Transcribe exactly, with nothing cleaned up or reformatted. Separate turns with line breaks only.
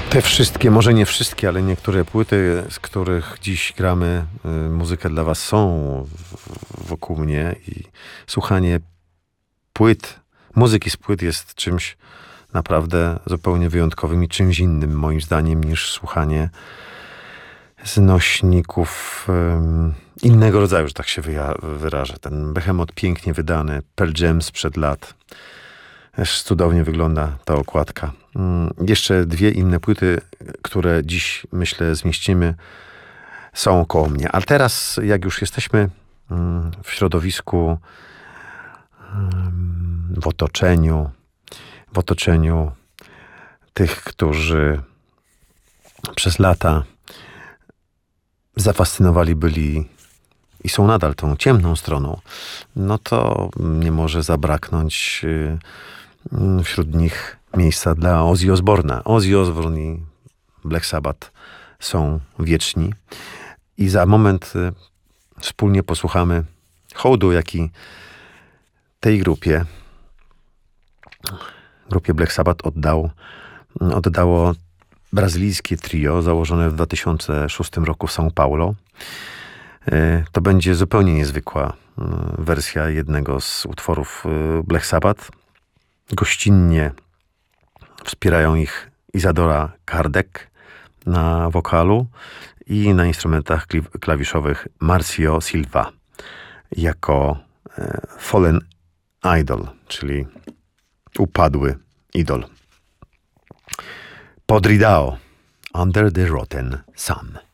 Te wszystkie, może nie wszystkie, ale niektóre płyty, z których dziś gramy y, muzykę dla was, są w, wokół mnie i słuchanie płyt, muzyki z płyt jest czymś naprawdę zupełnie wyjątkowym i czymś innym moim zdaniem niż słuchanie z nośników um, innego rodzaju, że tak się wyja- wyrażę. Ten Behemoth pięknie wydany, Pearl Jam sprzed lat. Też cudownie wygląda ta okładka. Mm, jeszcze dwie inne płyty, które dziś, myślę, zmieścimy, są koło mnie. A teraz, jak już jesteśmy mm, w środowisku, mm, w otoczeniu, w otoczeniu tych, którzy przez lata zafascynowali byli i są nadal tą ciemną stroną, no to nie może zabraknąć y, wśród nich miejsca dla Ozzy Osbourna. Ozzy Osbourne i Black Sabbath są wieczni. I za moment y, wspólnie posłuchamy hołdu, jaki tej grupie, grupie Black Sabbath oddał, oddało brazylijskie trio założone w dwa tysiące szóstym roku w São Paulo. Y, to będzie zupełnie niezwykła y, wersja jednego z utworów y, Black Sabbath. Gościnnie wspierają ich Isadora Kardec na wokalu i na instrumentach kli- klawiszowych Marcio Silva jako e, Fallen Idol, czyli upadły idol. Podridao, Under the Rotten Sun.